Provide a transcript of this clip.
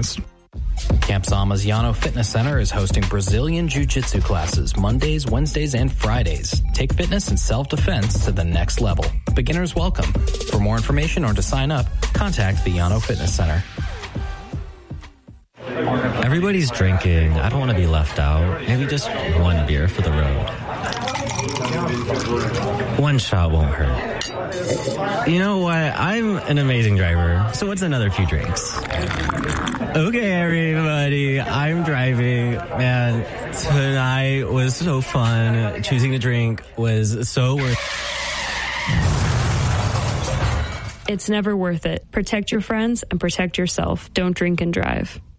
advised. Camp Zama's Yano Fitness Center is hosting Brazilian Jiu-Jitsu classes Mondays, Wednesdays, and Fridays. Take fitness and self-defense to the next level. Beginners welcome. For more information or to sign up, contact the Yano Fitness Center. Everybody's drinking. I don't want to be left out. Maybe just one beer for the road. One shot won't hurt. You know what? I'm an amazing driver, so what's another few drinks? Okay, everybody, I'm driving. Man, tonight was so fun. Choosing a drink was so worth it. It's never worth it. Protect your friends and protect yourself. Don't drink and drive.